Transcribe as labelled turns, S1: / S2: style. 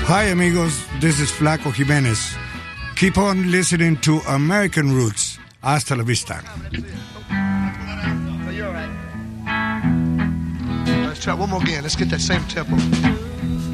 S1: Hi amigos, this is Flaco Jimenez. Keep on listening to American Roots. Hasta la vista.
S2: You're all right. Let's try one more again. Let's get that same tempo.